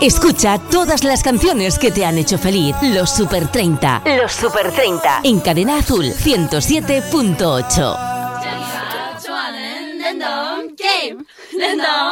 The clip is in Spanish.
Escucha todas las canciones que te han hecho feliz. Los Super 30. Los Super 30. En Cadena Azul 107.8.